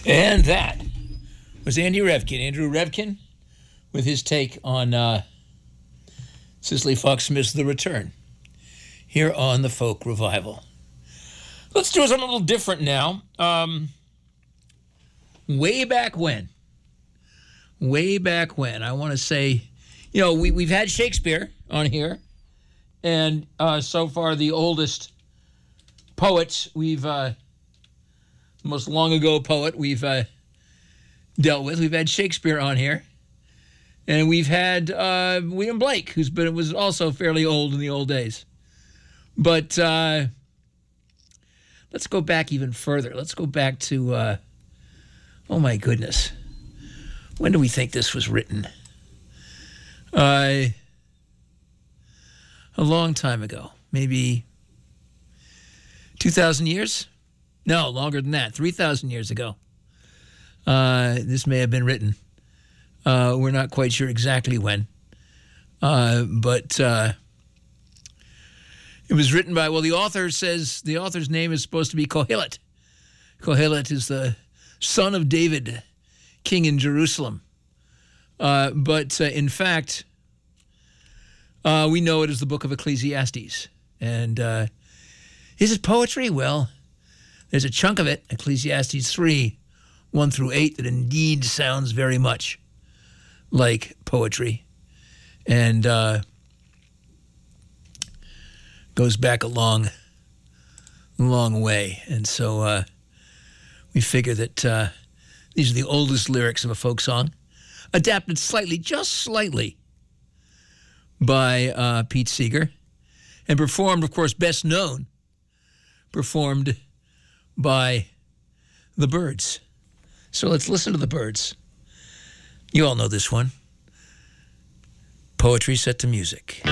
And that was Andy Revkin, Andrew Revkin, with his take on Cicely Fox Smith's The Return, here on the Folk Revival. Let's do something a little different now. Way back when, I want to say, we've had Shakespeare on here, and so far the oldest poets most long ago poet we've dealt with. We've had Shakespeare on here, and we've had William Blake, was also fairly old in the old days. But let's go back even further. Let's go back to, oh my goodness, when do we think this was written? A long time ago, maybe 2,000 years? No, longer than that, 3,000 years ago. This may have been written. We're not quite sure exactly when. But it was written by, the author says the author's name is supposed to be Kohelet. Kohelet is the son of David, king in Jerusalem. But in fact, we know it as the book of Ecclesiastes. And is it poetry? Well, there's a chunk of it, Ecclesiastes 3, 1 through 8, that indeed sounds very much like poetry. And goes back a long way. And so we figure that these are the oldest lyrics of a folk song, adapted just slightly, by Pete Seeger, and performed, of course, performed by the Byrds. So let's listen to the Byrds. You all know this one. Poetry set to music.